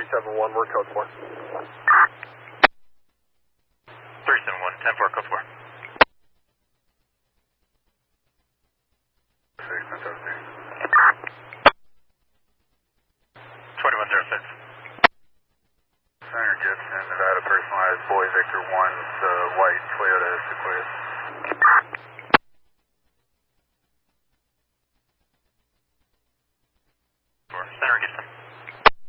371, we're code 4. 371, 10-4, code 4. 2106. Center Gibson, Nevada personalized, Boy Victor 1, white Toyota Sequoia. Center Gibson.